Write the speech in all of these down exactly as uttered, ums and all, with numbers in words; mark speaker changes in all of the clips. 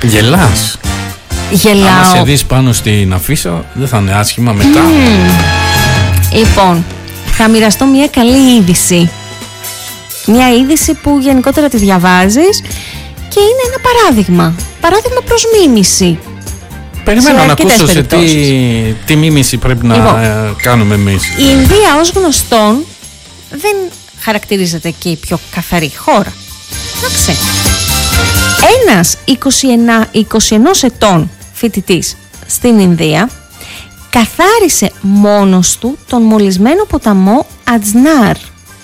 Speaker 1: Γελάς.
Speaker 2: Γελάω.
Speaker 1: Αν σε δεις πάνω στην αφίσα, δεν θα είναι άσχημα μετά.
Speaker 2: Mm. Λοιπόν, θα μοιραστώ μια καλή είδηση. Μια είδηση που γενικότερα τη διαβάζεις και είναι ένα παράδειγμα. Παράδειγμα προς μίμηση.
Speaker 1: Περιμένω να ακούσω σε τι, τι μίμηση πρέπει να λοιπόν, κάνουμε εμείς.
Speaker 2: Η Ινδία ως γνωστόν δεν χαρακτηρίζεται και η πιο καθαρή χώρα. Εντάξει. Ένας είκοσι ένα ετών φοιτητής στην Ινδία καθάρισε μόνος του τον μολυσμένο ποταμό Ατζνάρ.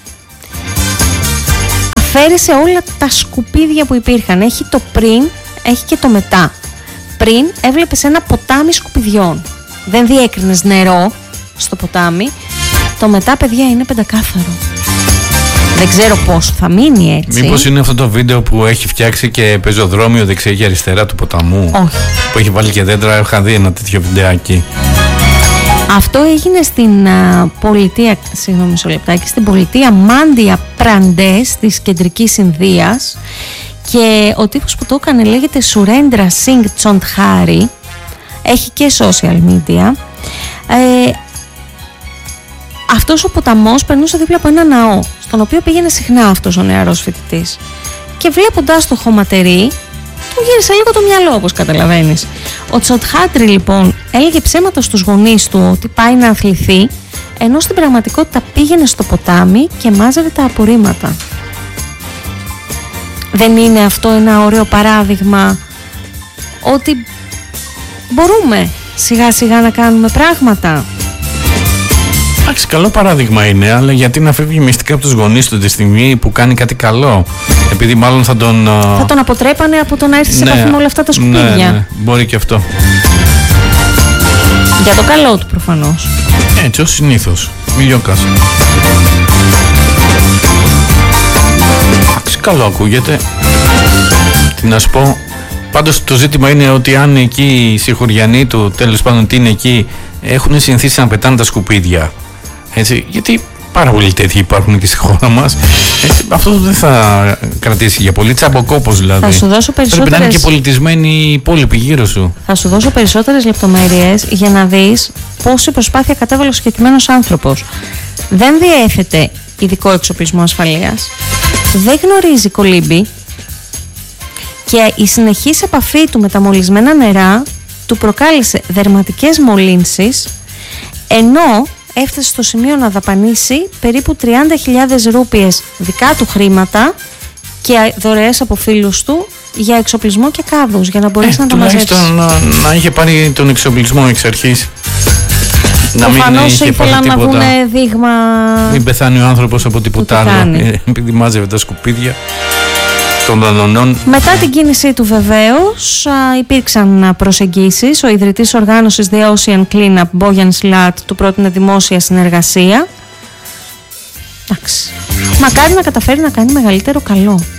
Speaker 2: Αφαίρεσε όλα τα σκουπίδια που υπήρχαν. Έχει το πριν, έχει και το μετά. Πριν έβλεπες ένα ποτάμι σκουπιδιών. Δεν διέκρινες νερό στο ποτάμι. Το μετά, παιδιά, είναι πεντακάθαρο. Δεν ξέρω πώς θα μείνει έτσι.
Speaker 1: Μήπως είναι αυτό το βίντεο που έχει φτιάξει και πεζοδρόμιο δεξιά και αριστερά του ποταμού?
Speaker 2: Όχι.
Speaker 1: Που έχει βάλει και δέντρα. Είχα δει ένα τέτοιο βιντεάκι.
Speaker 2: Αυτό έγινε στην uh, πολιτεία, συγγνώμη μισό λεπτάκι, στην πολιτεία Μάντια Πραντές της κεντρικής Ινδίας, και ο τύπος που το έκανε λέγεται Σουρέντρα Σινγκ Τσοντχάρη. Έχει και social media. Ε, αυτός ο ποταμός περνούσε δίπλα από ένα ναό, στον οποίο πήγαινε συχνά αυτός ο νεαρός φοιτητής, και βλέποντας το χωματερί του γύρισε λίγο το μυαλό, όπως καταλαβαίνεις. Ο Τσοντχάτρη λοιπόν έλεγε ψέματα στους γονείς του ότι πάει να αθληθεί, ενώ στην πραγματικότητα πήγαινε στο ποτάμι και μάζευε τα απορρίμματα. Δεν είναι αυτό ένα ωραίο παράδειγμα ότι μπορούμε σιγά σιγά να κάνουμε πράγματα?
Speaker 1: Εντάξει, καλό παράδειγμα είναι, αλλά γιατί να φεύγει μυστικά από τους γονείς του τη στιγμή που κάνει κάτι καλό? Επειδή μάλλον θα τον...
Speaker 2: Θα τον αποτρέπανε από το να έρθει σε
Speaker 1: ναι,
Speaker 2: επαφή με όλα αυτά τα σκουπίδια.
Speaker 1: Ναι, ναι, μπορεί και αυτό.
Speaker 2: Για το καλό του προφανώς.
Speaker 1: Έτσι, ως συνήθως. Μιλιόκας. Εντάξει, καλό ακούγεται. Τι να σου πω. Πάντως το ζήτημα είναι ότι αν εκεί οι συγχωριανοί του, τέλος πάντων τι είναι εκεί, έχουν συνηθίσει να πετάνε τα σκουπίδια. Έτσι, γιατί πάρα πολλοί τέτοιοι υπάρχουν και στη χώρα μας. Έτσι, αυτό δεν θα κρατήσει για πολύ. Τσαμποκόπος δηλαδή.
Speaker 2: Θα σου δώσω περισσότερες...
Speaker 1: Πρέπει να είναι και πολιτισμένη η υπόλοιπη γύρω σου.
Speaker 2: Θα σου δώσω περισσότερες λεπτομέρειες για να δεις πόση προσπάθεια κατέβαλε ο συγκεκριμένος άνθρωπος. Δεν διέθετε ειδικό εξοπλισμό ασφαλείας, δεν γνωρίζει κολύμπη, και η συνεχής επαφή του με τα μολυσμένα νερά του προκάλεσε δερματικές μολύνσεις, ενώ έφτασε στο σημείο να δαπανίσει περίπου τριάντα χιλιάδες ρούπιες δικά του χρήματα και δωρεές από φίλους του για εξοπλισμό και κάδους, για να μπορέσει ε, να τα μαζέψει.
Speaker 1: Τουλάχιστον να, να είχε πάρει τον εξοπλισμό εξ αρχής.
Speaker 2: Προφανώς ήθελαν να βγουν δείγμα.
Speaker 1: Μην πεθάνει ο άνθρωπος από τίποτα άλλο, επειδή μάζευε τα σκουπίδια των δανωνών.
Speaker 2: Μετά την κίνησή του βεβαίως α, υπήρξαν προσεγγίσεις. Ο ιδρυτής οργάνωσης The Ocean Cleanup, Bojan Slat, του πρότεινε δημόσια συνεργασία. Εντάξει. Μακάρι να καταφέρει να κάνει μεγαλύτερο καλό.